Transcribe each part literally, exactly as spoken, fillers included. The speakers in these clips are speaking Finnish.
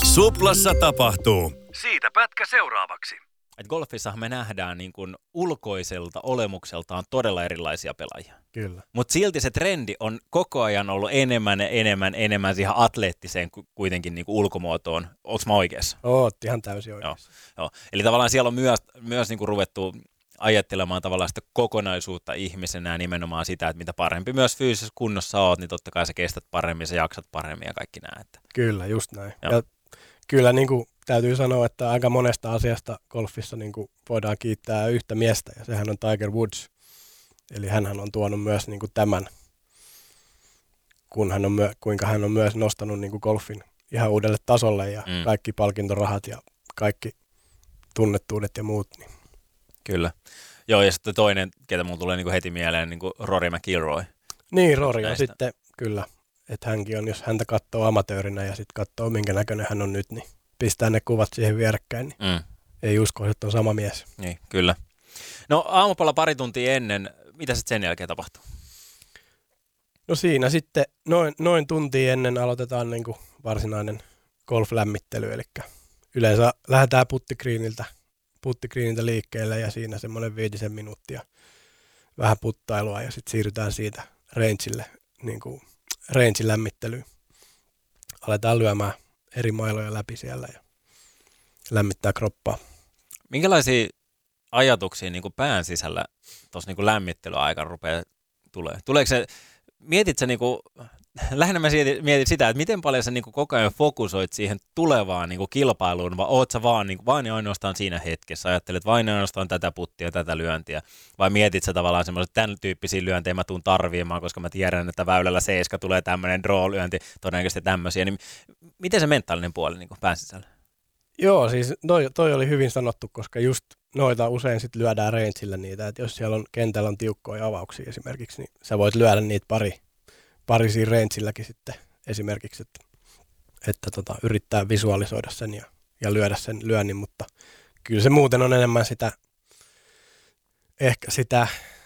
Suplassa tapahtuu. Siitä pätkä seuraavaksi. Et golfissahan me nähdään niin kuin ulkoiselta olemukseltaan todella erilaisia pelaajia. Kyllä. Mutta silti se trendi on koko ajan ollut enemmän, enemmän, enemmän siihen atleettiseen kuitenkin niin kuin ulkomuotoon. Onko mä oikeassa? Oot ihan täysin oikeassa. Joo, joo. Eli tavallaan siellä on myös, myös niin kuin ruvettu ajattelemaan tavallaan sitä kokonaisuutta ihmisenä ja nimenomaan sitä, että mitä parempi myös fyysisessä kunnossa oot, niin totta kai sä kestät paremmin, sä jaksat paremmin ja kaikki nää. Että. Kyllä, just näin. Joo. Ja kyllä niin kuin täytyy sanoa, että aika monesta asiasta golfissa niin kuin voidaan kiittää yhtä miestä, ja sehän on Tiger Woods. Eli hänhän on tuonut myös niin kuin tämän, kun hän on myö, kuinka hän on myös nostanut niin kuin golfin ihan uudelle tasolle, ja mm. kaikki palkintorahat ja kaikki tunnettuudet ja muut. Niin. Kyllä. Joo, ja sitten toinen, ketä mulla tulee niin kuin heti mieleen, niin kuin Rory McIlroy. Niin, Rory on sitten, kyllä. Että hänkin on, jos häntä katsoo amatöörinä ja sitten katsoo, minkä näköinen hän on nyt, niin pistää ne kuvat siihen vierekkäin, niin mm. ei usko, että on sama mies. Niin, kyllä. No aamupalla pari tuntia ennen, mitä sitten sen jälkeen tapahtuu? No siinä sitten noin, noin tuntia ennen aloitetaan niin kuin varsinainen golf-lämmittely, eli yleensä lähdetään puttikriiniltä, puttikriiniltä liikkeelle ja siinä semmoinen viitisen minuuttia vähän puttailua ja sitten siirrytään siitä rangeille, niin kuin range-lämmittelyyn. Aletaan lyömään eri mailoja läpi siellä ja lämmittää kroppaa. Minkälaisia ajatuksia niin kuin pään sisällä tuossa niin lämmittelyaikana rupeaa tulee? Tuleeko se, mietit sä niin kuin, lähinnä mä mietit sitä, että miten paljon sä niin kuin koko ajan fokusoit siihen tulevaan niin kuin kilpailuun, vai oot sä vaan, niin kuin, vain ja ainoastaan siinä hetkessä, ajattelet vain ja ainoastaan tätä puttia, tätä lyöntiä, vai mietit sä tavallaan semmoiset tämän tyyppisiä lyöntejä mä tuun tarviimaan, koska mä tiedän, että väylällä seiska tulee tämmöinen draw-lyönti, todennäköisesti tämmöisiä, niin miten se mentaalinen puoli niin kuin pään sisällä? Joo, siis toi, toi oli hyvin sanottu, koska just noita usein sit lyödään rangeillä niitä, että jos siellä on kentällä on tiukkoja avauksia esimerkiksi, niin sä voit lyödä niitä pari, pari siinä rangeilläkin sitten esimerkiksi, että, että tota, yrittää visualisoida sen ja, ja lyödä sen lyönnin, mutta kyllä se muuten on enemmän sitä, ehkä sitä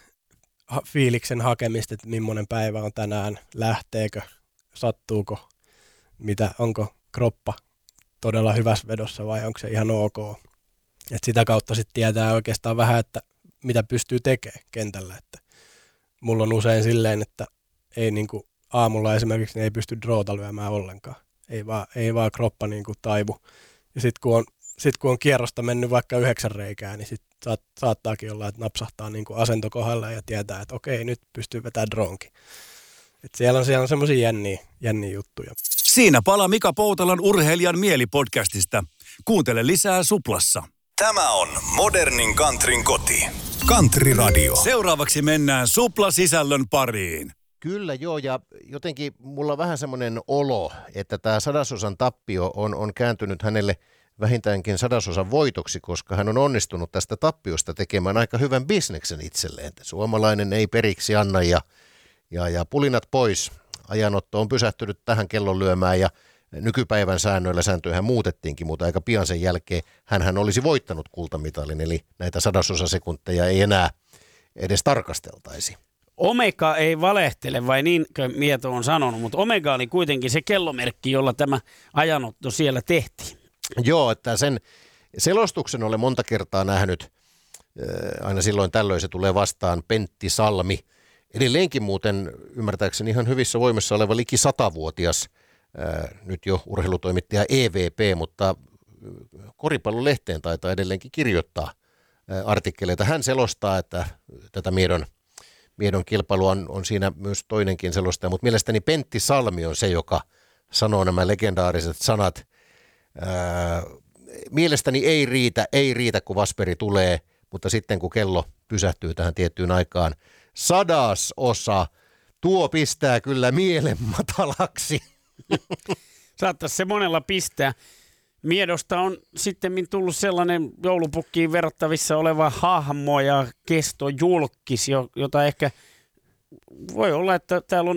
fiiliksen hakemista, että millainen päivä on tänään, lähteekö, sattuuko, mitä, onko kroppa todella hyvässä vedossa vai onko se ihan ok. Et sitä kautta sitten tietää oikeastaan vähän, että mitä pystyy tekemään kentällä. Että mulla on usein silleen, että ei niinku aamulla esimerkiksi niin ei pysty drawta lyömään ollenkaan. Ei vaan, ei vaan kroppa niinku taivu. Ja sitten kun, sit, kun on kierrosta mennyt vaikka yhdeksän reikää, niin sit saat, saattaakin olla, että napsahtaa niinku asento kohdalla ja tietää, että okei, nyt pystyy vetämään dronkin. Et siellä on, siellä on semmoisia jänniä, jänniä juttuja. Siinä pala Mika Poutalan urheilijan mielipodcastista. Kuuntele lisää Suplassa. Tämä on modernin countryn koti. Country Radio. Seuraavaksi mennään Supla-sisällön pariin. Kyllä joo, ja jotenkin mulla on vähän semmoinen olo, että tämä sadasosan tappio on, on kääntynyt hänelle vähintäänkin sadasosan voitoksi, koska hän on onnistunut tästä tappiosta tekemään aika hyvän bisneksen itselleen. Suomalainen ei periksi anna ja, ja, ja pulinat pois. Ajanotto on pysähtynyt tähän kellon lyömään ja nykypäivän säännöillä sääntöjähän muutettiinkin, mutta aika pian sen jälkeen hänhän olisi voittanut kultamitalin, eli näitä sadasosasekunteja ei enää edes tarkasteltaisi. Omega ei valehtele, vai niinkö Mieto on sanonut, mutta Omega oli kuitenkin se kellomerkki, jolla tämä ajanotto siellä tehtiin. Joo, että sen selostuksen olen monta kertaa nähnyt, aina silloin tällöin se tulee vastaan, Pentti Salmi. Edelleenkin muuten ymmärtääkseni ihan hyvissä voimissa oleva liki satavuotias, ää, nyt jo urheilutoimittaja E V P, mutta Koripallolehteen taitaa edelleenkin kirjoittaa ää, artikkeleita. Hän selostaa, että tätä Miedon, Miedon kilpailua on, on siinä myös toinenkin selostaja, mutta mielestäni Pentti Salmi on se, joka sanoo nämä legendaariset sanat. Ää, mielestäni ei riitä, ei riitä, kun Vasperi tulee, mutta sitten kun kello pysähtyy tähän tiettyyn aikaan, sadas osa, tuo pistää kyllä mielen matalaksi. Saattaisi se monella pistää. Miedosta on sitten tullut sellainen joulupukkiin verrattavissa oleva hahmo ja kestojulkis, jota ehkä voi olla, että täällä on